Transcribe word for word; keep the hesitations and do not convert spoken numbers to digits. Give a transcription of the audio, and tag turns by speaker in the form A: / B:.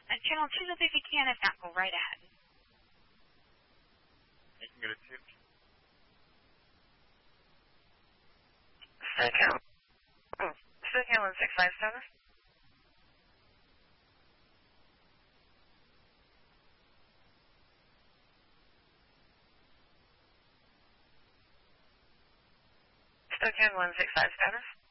A: Uh, channel two if you can, if not, go right ahead.
B: You can go to two.
C: SoCal. Oh, SoCal one six five seven. SoCal one six five seven.